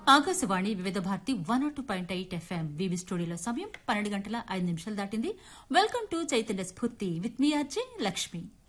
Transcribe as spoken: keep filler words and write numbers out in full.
ఆకాశవాణి వివిధ Bharati one not two point eight FM వివి స్టూడియోలో సమయం పన్నెండు గంటల ఐదు నిమిషాలు దాటింది. వెల్కమ్ టు చైతన్య స్ఫూర్తి విత్ మీ ఆర్జే లక్ష్మి.